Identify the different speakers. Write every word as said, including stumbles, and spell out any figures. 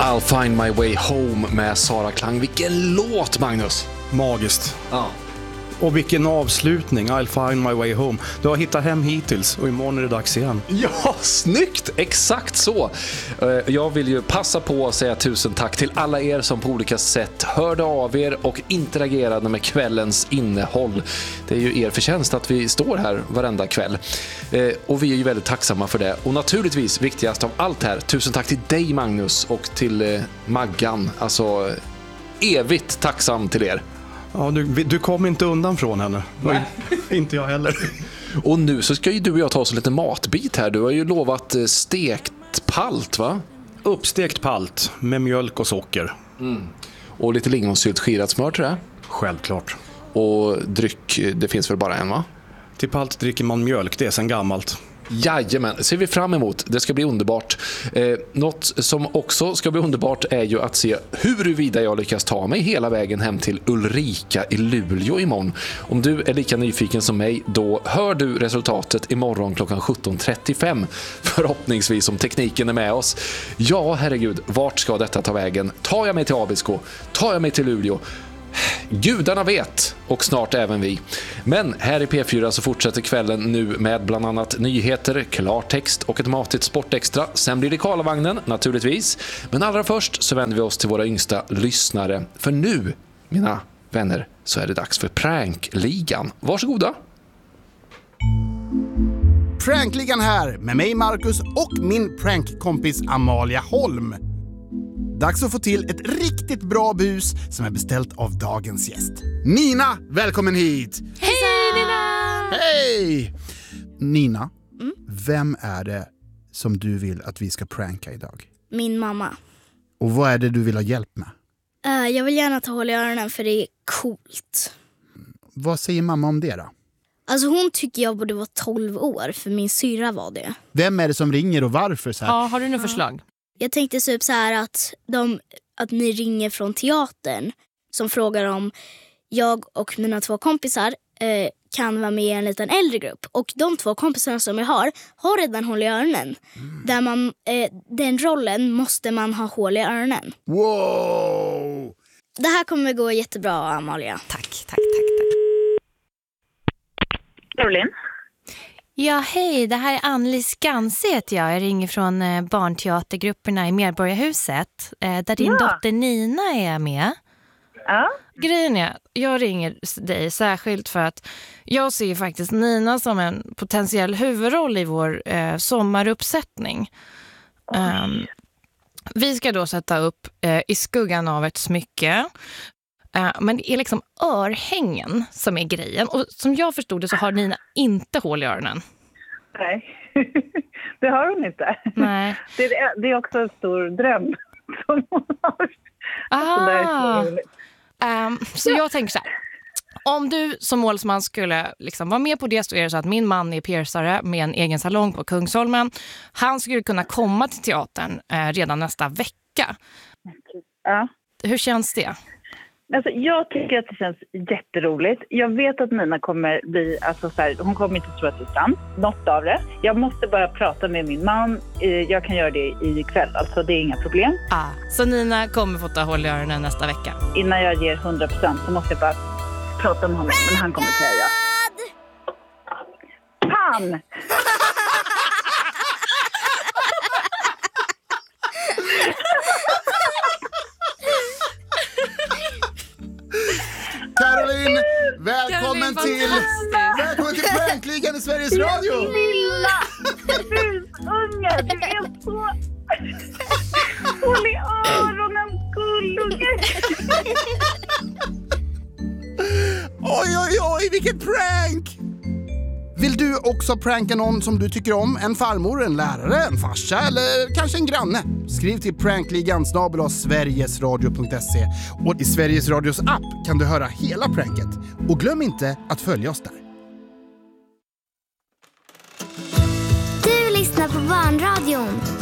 Speaker 1: I'll find my way home med Sara Klang. Vilken låt, Magnus!
Speaker 2: Magiskt.
Speaker 1: Ja.
Speaker 2: Och vilken avslutning, I'll find my way home. Du har hittat hem hittills och imorgon är det dags igen.
Speaker 1: Ja, snyggt! Exakt så. Jag vill ju passa på att säga tusen tack till alla er som på olika sätt hörde av er och interagerade med kvällens innehåll. Det är ju er förtjänst att vi står här varenda kväll. Och vi är ju väldigt tacksamma för det. Och naturligtvis, viktigast av allt här, tusen tack till dig, Magnus, och till Maggan. Alltså, evigt tacksam till er.
Speaker 2: Ja, du, du kom inte undan från henne. Nej. Inte jag heller.
Speaker 1: Och nu så ska ju du och jag ta oss en liten matbit här. Du har ju lovat stekt palt, va?
Speaker 2: Uppstekt palt med mjölk och socker.
Speaker 1: Mm. Och lite lingonsylt, skirat smör, tror jag.
Speaker 2: Självklart.
Speaker 1: Och dryck, det finns väl bara en, va?
Speaker 2: Till palt dricker man mjölk, det är sen gammalt.
Speaker 1: Jajamän, ser vi fram emot. Det ska bli underbart. Eh, något som också ska bli underbart är ju att se huruvida jag lyckas ta mig hela vägen hem till Ulrika i Luleå imorgon. Om du är lika nyfiken som mig, då hör du resultatet imorgon klockan sjutton trettiofem. Förhoppningsvis, om tekniken är med oss. Ja, herregud, vart ska detta ta vägen? Tar jag mig till Abisko? Tar jag mig till Luleå? Gudarna vet, och snart även vi. Men här i P fyra så fortsätter kvällen nu med bland annat nyheter, klartext och ett matigt sportextra. Sen blir det Karlavagnen, naturligtvis. Men allra först så vänder vi oss till våra yngsta lyssnare. För nu, mina vänner, så är det dags för Prankligan. Varsågoda.
Speaker 3: Prankligan här med mig, Marcus, och min prankkompis Amalia Holm. Dags att få till ett riktigt bra bus som är beställt av dagens gäst. Nina, välkommen hit!
Speaker 4: Hej Nina!
Speaker 3: Hej! Nina,
Speaker 4: mm?
Speaker 3: vem är det som du vill att vi ska pranka idag?
Speaker 4: Min mamma.
Speaker 3: Och vad är det du vill ha hjälp med?
Speaker 4: Uh, jag vill gärna ta håll i öronen för det är coolt.
Speaker 3: Vad säger mamma om det då?
Speaker 4: Alltså hon tycker jag borde vara tolv år, för min syra var det.
Speaker 3: Vem är det som ringer och varför? Så här?
Speaker 5: Ja, har du några förslag?
Speaker 4: Jag tänkte typ så här att, de, att ni ringer från teatern som frågar om jag och mina två kompisar eh, kan vara med i en liten äldre grupp. Och de två kompisarna som jag har har redan hål i öronen. Mm. Där man, eh, den rollen måste man ha hål i öronen.
Speaker 3: Wow!
Speaker 4: Det här kommer gå jättebra, Amalia.
Speaker 5: Tack, tack, tack, tack.
Speaker 6: Caroline?
Speaker 5: Ja, hej. Det här är Anneli Skanse heter jag. Jag ringer från eh, barnteatergrupperna i Medborgarhuset. Eh, där din ja. dotter Nina är med.
Speaker 6: Ja.
Speaker 5: Grejen är, jag ringer dig särskilt för att jag ser faktiskt Nina som en potentiell huvudroll i vår eh, sommaruppsättning. Um, vi ska då sätta upp eh, i skuggan av ett smycke. Uh, men det är liksom örhängen som är grejen. Och som jag förstod det så har Nina inte hål i öronen.
Speaker 6: Nej, det har hon inte.
Speaker 5: Nej.
Speaker 6: Det är, det är också en stor dröm som hon har.
Speaker 5: Ah.
Speaker 6: Så, det är så,
Speaker 5: um, så jag tänker så här. Om du som målsman skulle liksom vara med på det, så är det så att min man är piercare med en egen salong på Kungsholmen. Han skulle kunna komma till teatern eh, redan nästa vecka.
Speaker 6: Ja.
Speaker 5: Hur känns det?
Speaker 6: Alltså, jag tycker att det känns jätteroligt. Jag vet att Nina kommer bli, alltså så här, hon kommer inte tro att det är sant, något av det. Jag måste bara prata med min man. Jag kan göra det ikväll, alltså det är inga problem.
Speaker 5: Ah, så Nina kommer få ta håll i öronen nästa vecka?
Speaker 6: Innan jag ger hundra procent så måste jag bara prata med honom, men han kommer säga ja. Pan!
Speaker 3: Caroline, välkommen till välkommen till Prankligan i Sveriges Radio.
Speaker 6: Lilla busunge, du är så håll i öronen, gullunge.
Speaker 3: Oj, oj, oj, vilket prank! Vill du också pranka någon som du tycker om? En farmor, en lärare, en farsa eller kanske en granne? Skriv till prankligan snabel-a sverigesradio punkt se. Och i Sveriges Radios app kan du höra hela pranket. Och glöm inte att följa oss där.
Speaker 7: Du lyssnar på Barnradion.